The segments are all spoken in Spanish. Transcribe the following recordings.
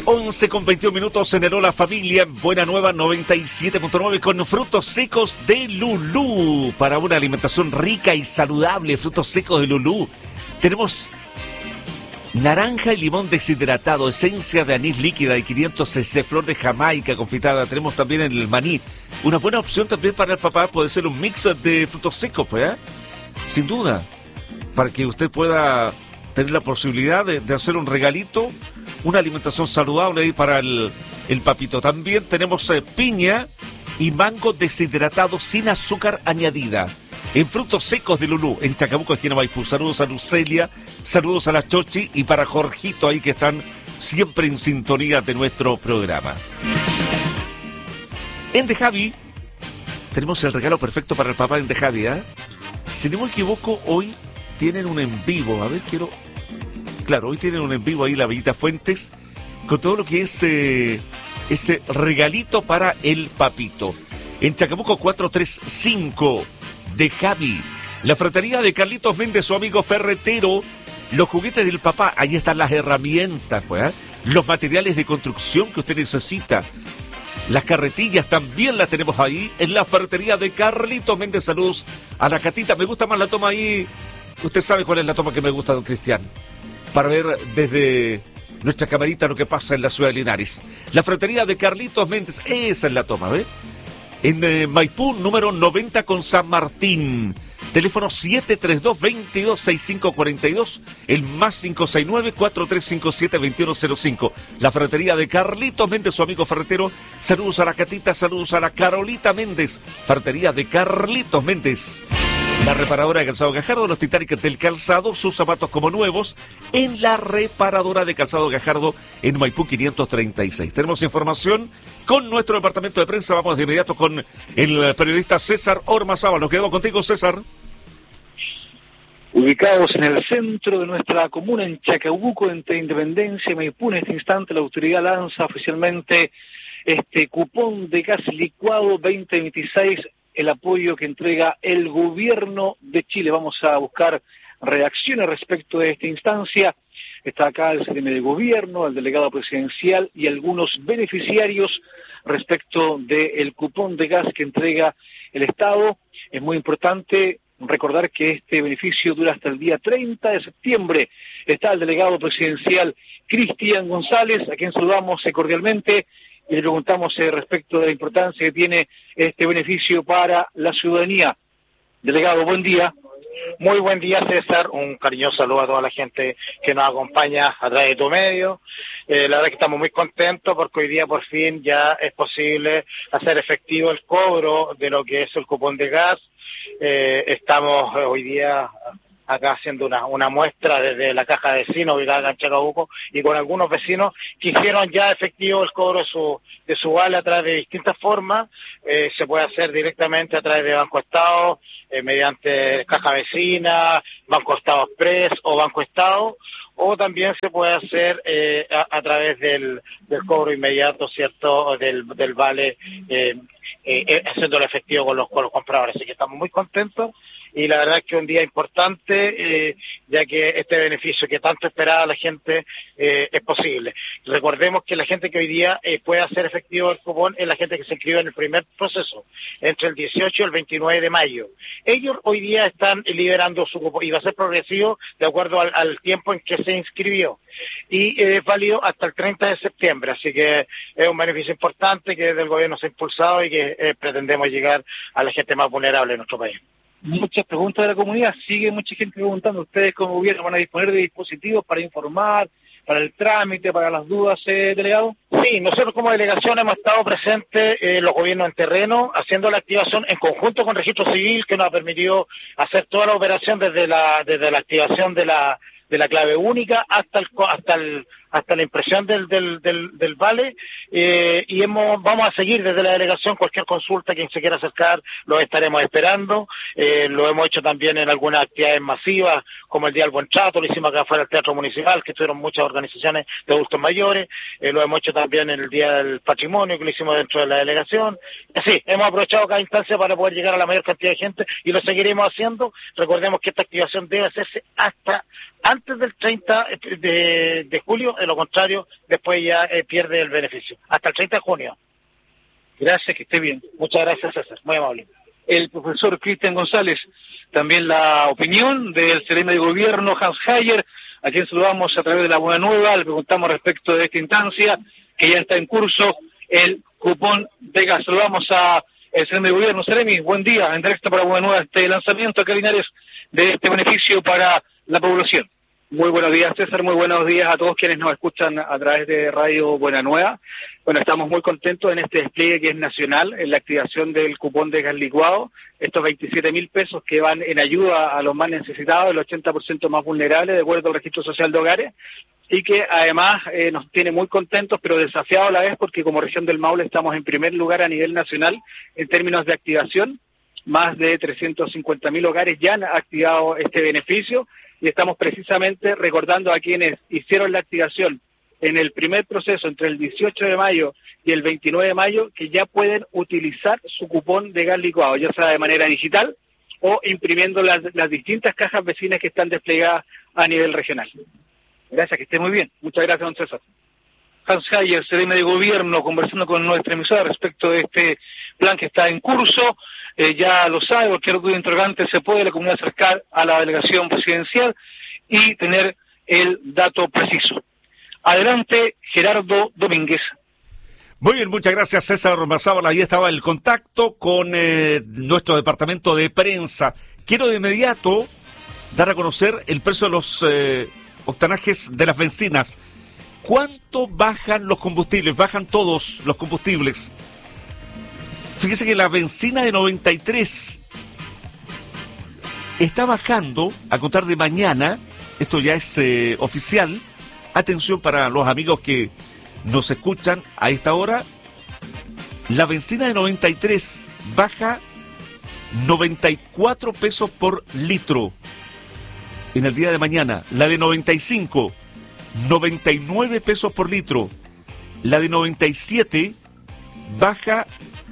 11:21 en el Hola Familia, Buena Nueva 97.9 con frutos secos de Lulú. Para una alimentación rica y saludable, frutos secos de Lulú. Tenemos naranja y limón deshidratado, esencia de anís líquida y 500 cc, flor de Jamaica confitada. Tenemos también el maní. Una buena opción también para el papá puede ser un mix de frutos secos, pues, sin duda, para que usted pueda tener la posibilidad de hacer un regalito, una alimentación saludable ahí para el papito. También tenemos piña y mango deshidratado sin azúcar añadida. En frutos secos de Lulú, en Chacabuco, esquina Maipú. Saludos a Lucelia, saludos a la Chochi y para Jorgito ahí que están siempre en sintonía de nuestro programa. En The Javi tenemos el regalo perfecto para el papá en The Javi, Si no me equivoco, hoy tienen un en vivo. A ver, Claro, hoy tienen un en vivo ahí la Bellita Fuentes con todo lo que es ese regalito para el papito. En Chacabuco 435 de Javi, la fratería de Carlitos Méndez, su amigo ferretero, los juguetes del papá, ahí están las herramientas, pues, los materiales de construcción que usted necesita. Las carretillas también las tenemos ahí en la ferretería de Carlitos Méndez. Saludos a la Catita. Me gusta más la toma ahí. Usted sabe cuál es la toma que me gusta, don Cristian, para ver desde nuestra camarita lo que pasa en la ciudad de Linares. La ferretería de Carlitos Méndez, esa es la toma, ¿ves? En Maipú, número 90 con San Martín. Teléfono 732-226542, el más 569-4357-2105. La ferretería de Carlitos Méndez, su amigo ferretero. Saludos a la Catita, saludos a la Carolita Méndez. Ferretería de Carlitos Méndez. La reparadora de calzado Gajardo, los Titanic del calzado, sus zapatos como nuevos, en la reparadora de calzado Gajardo, en Maipú 536. Tenemos información con nuestro departamento de prensa. Vamos de inmediato con el periodista César Ormazábal. Nos quedamos contigo, César. Ubicados en el centro de nuestra comuna, en Chacabuco, entre Independencia y Maipú, en este instante la autoridad lanza oficialmente este cupón de gas licuado 2026, el apoyo que entrega el gobierno de Chile. Vamos a buscar reacciones respecto de esta instancia. Está acá el CDM de gobierno, el delegado presidencial y algunos beneficiarios respecto del cupón de gas que entrega el Estado. Es muy importante recordar que este beneficio dura hasta el día 30 de septiembre. Está el delegado presidencial Cristian González, a quien saludamos cordialmente, y le preguntamos respecto de la importancia que tiene este beneficio para la ciudadanía. Delegado, buen día. Muy buen día, César. Un cariñoso saludo a toda la gente que nos acompaña a través de tu medio. La verdad que estamos muy contentos porque hoy día por fin ya es posible hacer efectivo el cobro de lo que es el cupón de gas. Estamos hoy día acá haciendo una muestra desde la caja de vecinos ubicada en Chacabuco y con algunos vecinos que hicieron ya efectivo el cobro de su vale a través de distintas formas. Se puede hacer directamente a través de Banco Estado, mediante caja vecina, Banco Estado Express o Banco Estado, o también se puede hacer a través del cobro inmediato, ¿cierto?, del vale, haciéndolo efectivo con los compradores. Así que estamos muy contentos. Y la verdad es que un día importante, ya que este beneficio que tanto esperaba la gente es posible. Recordemos que la gente que hoy día puede hacer efectivo el cupón es la gente que se inscribió en el primer proceso, entre el 18 y el 29 de mayo. Ellos hoy día están liberando su cupón y va a ser progresivo de acuerdo al tiempo en que se inscribió. Y es válido hasta el 30 de septiembre, así que es un beneficio importante que desde el gobierno se ha impulsado y que pretendemos llegar a la gente más vulnerable de nuestro país. Muchas preguntas de la comunidad, sigue mucha gente preguntando, ¿ustedes como gobierno van a disponer de dispositivos para informar, para el trámite, para las dudas, delegado? Sí, nosotros como delegación hemos estado presentes los gobiernos en terreno, haciendo la activación en conjunto con Registro Civil, que nos ha permitido hacer toda la operación desde la activación de la clave única hasta la impresión del vale, y vamos a seguir desde la delegación cualquier consulta, quien se quiera acercar, lo estaremos esperando. Lo hemos hecho también en algunas actividades masivas, como el Día del Buen Trato, lo hicimos acá afuera del Teatro Municipal, que estuvieron muchas organizaciones de adultos mayores. Lo hemos hecho también en el Día del Patrimonio, que lo hicimos dentro de la delegación. Sí, hemos aprovechado cada instancia para poder llegar a la mayor cantidad de gente y lo seguiremos haciendo. Recordemos que esta activación debe hacerse hasta antes del 30 de julio, de lo contrario, después ya pierde el beneficio. Hasta el 30 de junio. Gracias, que esté bien. Muchas gracias, César. Muy amable. El profesor Cristian González, también la opinión del CRM de Gobierno, Hans Hayer, a quien saludamos a través de la Buena Nueva, le preguntamos respecto de esta instancia, que ya está en curso el cupón de gas. Saludamos a el CRM de Gobierno. Seremi, buen día, en directo para Buena Nueva, este lanzamiento acá en Linares de este beneficio para la población. Muy buenos días, César, muy buenos días a todos quienes nos escuchan a través de Radio Buena Nueva. Bueno, estamos muy contentos en este despliegue que es nacional, en la activación del cupón de gas licuado, estos 27.000 pesos que van en ayuda a los más necesitados, el 80% más vulnerables, de acuerdo al Registro Social de Hogares, y que además nos tiene muy contentos, pero desafiados a la vez, porque como región del Maule estamos en primer lugar a nivel nacional en términos de activación. Más de 350.000 hogares ya han activado este beneficio, y estamos precisamente recordando a quienes hicieron la activación en el primer proceso entre el 18 de mayo y el 29 de mayo que ya pueden utilizar su cupón de gas licuado, ya sea de manera digital o imprimiendo las distintas cajas vecinas que están desplegadas a nivel regional. Gracias, que esté muy bien. Muchas gracias, don César. Hans Hayer, CDM de Gobierno, conversando con nuestra emisora respecto de este plan que está en curso. Ya lo sabe, cualquier duda interrogante se puede la comunidad acercar a la delegación presidencial y tener el dato preciso. Adelante, Gerardo Domínguez. Muy bien, muchas gracias, César Mazábal. Ahí estaba el contacto con nuestro departamento de prensa. Quiero de inmediato dar a conocer el precio de los octanajes de las bencinas. ¿Cuánto bajan los combustibles? Bajan todos los combustibles. Fíjese que la benzina de 93 está bajando a contar de mañana. Esto ya es oficial. Atención para los amigos que nos escuchan a esta hora. La benzina de 93 baja 94 pesos por litro en el día de mañana. La de 95, 99 pesos por litro. La de 97 baja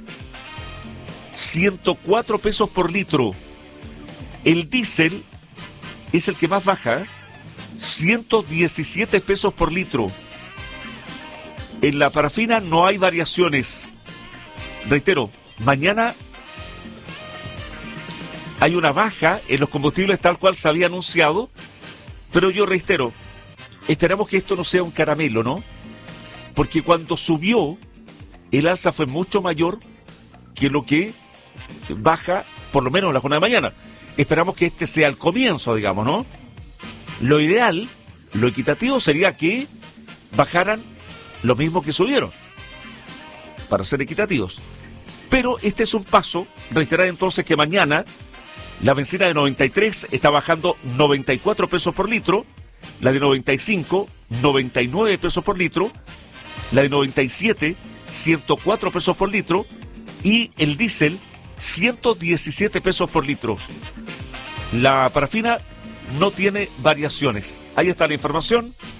104 pesos por litro. El diésel es el que más baja, 117 pesos por litro. En la parafina no hay variaciones. Reitero, mañana hay una baja en los combustibles tal cual se había anunciado, pero yo reitero, esperamos que esto no sea un caramelo, ¿no? Porque cuando subió, el alza fue mucho mayor que lo que baja, por lo menos en la jornada de mañana. Esperamos que este sea el comienzo, digamos, ¿no? Lo ideal, lo equitativo sería que bajaran lo mismo que subieron, para ser equitativos. Pero este es un paso. Reiterar entonces que mañana la benzina de 93 está bajando 94 pesos por litro, la de 95, 99 pesos por litro, la de 97, 104 pesos por litro, y el diésel, 117 pesos por litro. La parafina no tiene variaciones. Ahí está la información.